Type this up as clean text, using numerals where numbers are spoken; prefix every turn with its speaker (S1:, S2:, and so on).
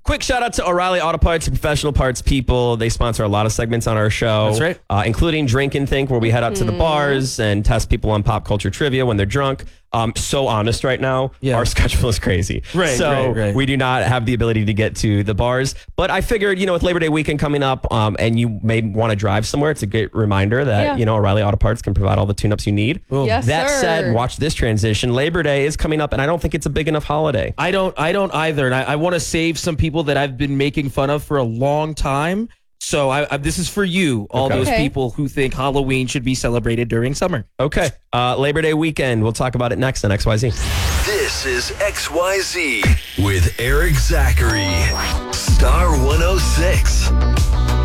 S1: Quick shout out to O'Reilly Auto Parts, professional parts people. They sponsor a lot of segments on our show.
S2: That's right.
S1: Including Drink and Think, where we head out to the bars and test people on pop culture trivia when they're drunk. So honest right now.
S2: Yeah.
S1: Our schedule is crazy.
S2: Right.
S1: We do not have the ability to get to the bars. But I figured, with Labor Day weekend coming up and you may want to drive somewhere, it's a great reminder that, O'Reilly Auto Parts can provide all the tune-ups you need.
S3: Yes,
S1: that
S3: sir.
S1: said, watch this transition. Labor Day is coming up, and I don't think it's a big enough holiday.
S2: I don't either. And I want to save some people that I've been making fun of for a long time. So this is for you, all those people who think Halloween should be celebrated during summer.
S1: Okay. Labor Day weekend. We'll talk about it next on XYZ.
S4: This is XYZ with Eric Zachary. Star 106.